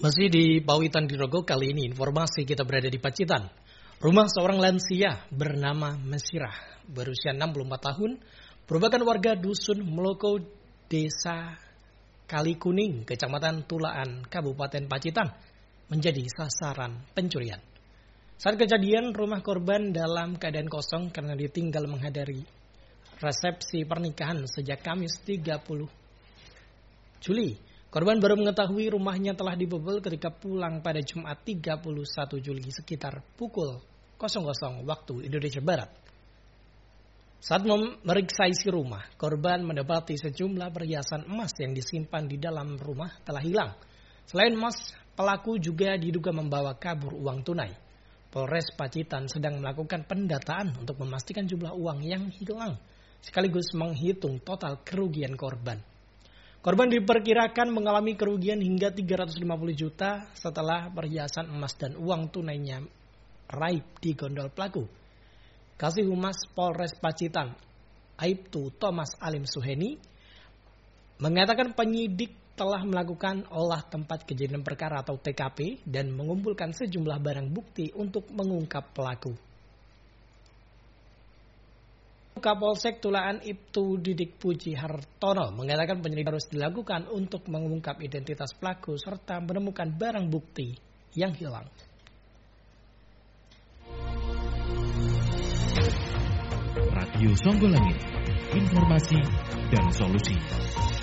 Masih di Pawitan Dirogo, kali ini informasi kita berada di Pacitan. Rumah seorang lansia bernama Mesirah, berusia 64 tahun, merupakan warga Dusun Meloko, Desa Kalikuning, Kecamatan Tulaan, Kabupaten Pacitan, menjadi sasaran pencurian. Saat kejadian, rumah korban dalam keadaan kosong karena ditinggal menghadiri resepsi pernikahan sejak Kamis 30 Juli. Korban baru mengetahui rumahnya telah dibobol ketika pulang pada Jumat 31 Juli sekitar pukul 00 waktu Indonesia Barat. Saat memeriksa isi rumah, korban mendapati sejumlah perhiasan emas yang disimpan di dalam rumah telah hilang. Selain emas, pelaku juga diduga membawa kabur uang tunai. Polres Pacitan sedang melakukan pendataan untuk memastikan jumlah uang yang hilang, sekaligus menghitung total kerugian korban. Korban diperkirakan mengalami kerugian hingga 350 juta setelah perhiasan emas dan uang tunainya raib di gondol pelaku. Kasih Humas Polres Pacitan, Aibtu Thomas Alim Suheni, mengatakan penyidik telah melakukan olah tempat kejadian perkara atau TKP dan mengumpulkan sejumlah barang bukti untuk mengungkap pelaku. Kapolsek Tulaan Ibtu Didik Puji Hartono mengatakan penyelidikan harus dilakukan untuk mengungkap identitas pelaku serta menemukan barang bukti yang hilang. Radio Songgolangit, informasi dan solusi.